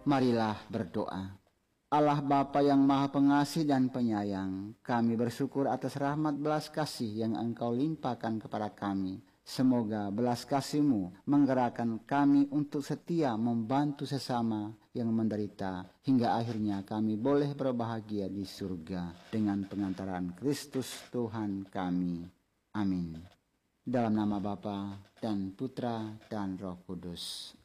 Marilah berdoa. Allah Bapa yang Maha Pengasih dan Penyayang, kami bersyukur atas rahmat belas kasih yang Engkau limpahkan kepada kami. Semoga belas kasih-Mu menggerakkan kami untuk setia membantu sesama yang menderita, hingga akhirnya kami boleh berbahagia di surga dengan pengantaran Kristus Tuhan kami. Amin. Dalam nama Bapa dan Putra dan Roh Kudus.